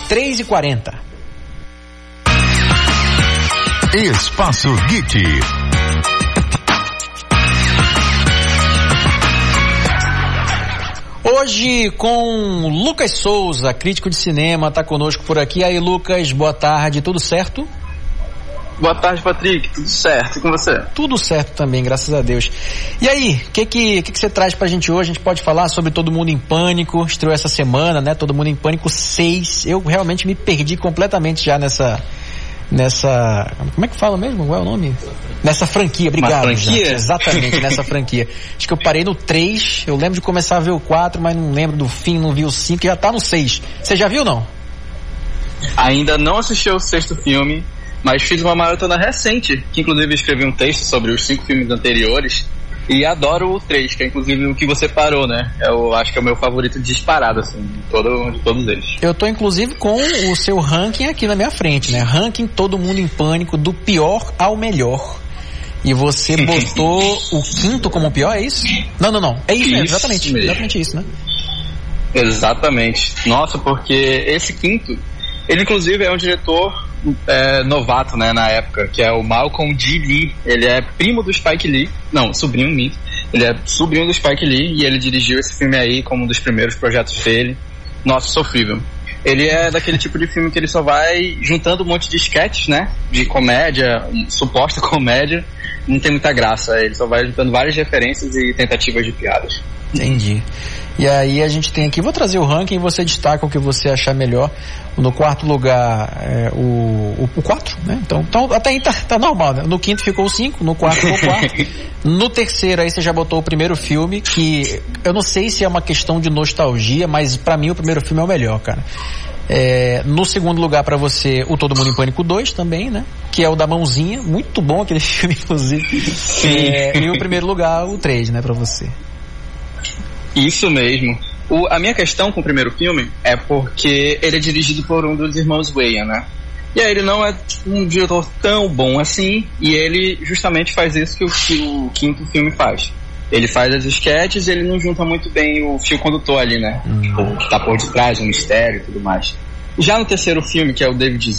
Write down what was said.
3h40. Espaço Geek. Hoje com Lucas Souza, crítico de cinema, tá conosco por aqui. Aí, Lucas, boa tarde, tudo certo? Boa tarde, Patrick, tudo certo, e com você? Tudo certo também, graças a Deus. E aí, o que você traz pra gente hoje? A gente pode falar sobre Todo Mundo em Pânico, estreou essa semana, né? Todo Mundo em Pânico 6. Eu realmente me perdi completamente já nessa... Como é que fala mesmo? Qual é o nome? Nessa franquia, obrigado. Uma franquia? Exatamente, nessa franquia. Acho que eu parei no 3, eu lembro de começar a ver o 4, mas não lembro do fim, não vi o 5, já tá no 6. Você já viu, não? Ainda não assisti ao 6º filme, mas fiz uma maratona recente, que inclusive escrevi um texto sobre os 5 filmes anteriores, e adoro o 3, que é inclusive o que você parou, né? Eu acho que é o meu favorito disparado, assim, de todos eles. Eu tô inclusive com o seu ranking aqui na minha frente, né? Ranking Todo Mundo em Pânico, do pior ao melhor. E você botou o 5º como o pior, é isso? Não. É isso mesmo, exatamente isso, né? Exatamente. Nossa, porque esse 5º, ele inclusive é um diretor novato, né, na época, que é o Malcolm G. Lee. Ele é primo do Spike Lee, sobrinho minto. Ele é sobrinho do Spike Lee e ele dirigiu esse filme aí como um dos primeiros projetos dele. Nossa, sofrível. Ele é daquele tipo de filme que ele só vai juntando um monte de sketches, né, de comédia, suposta comédia, não tem muita graça. Ele só vai juntando várias referências e tentativas de piadas. Entendi. E aí a gente tem aqui, vou trazer o ranking e você destaca o que você achar melhor. No 4º lugar, o 4, né? Então até aí tá normal, né? No 5º ficou o 5, no 4º ficou o 4. No 3º aí você já botou o primeiro filme, que eu não sei se é uma questão de nostalgia, mas pra mim o primeiro filme é o melhor, cara. No 2º lugar pra você, o Todo Mundo em Pânico 2 também, né? Que é o da mãozinha, muito bom aquele filme, inclusive. E o primeiro lugar, o 3, né, pra você. Isso mesmo. A minha questão com o primeiro filme é porque ele é dirigido por um dos irmãos Wayans, né? E aí ele não é um diretor tão bom assim, e ele justamente faz isso que o 5º filme faz. Ele faz as sketches e ele não junta muito bem o fio condutor ali, né? O que tá por detrás, o mistério e tudo mais. Já no 3º filme, que é o David